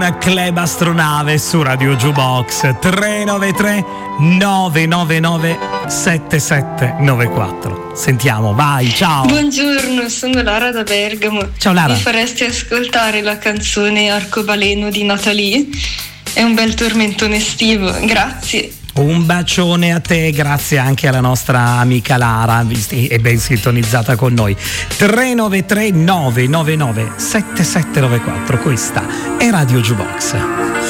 con Club Astronave su Radio Jukebox. 393 999 7794. Sentiamo, vai, ciao. Buongiorno, sono Lara da Bergamo. Ciao Lara. Mi faresti ascoltare la canzone Arcobaleno di Nathalie? È un bel tormentone estivo, grazie. Un bacione a te, grazie anche alla nostra amica Lara, è ben sintonizzata con noi. 393 999 7794, questa è Radio Jukebox.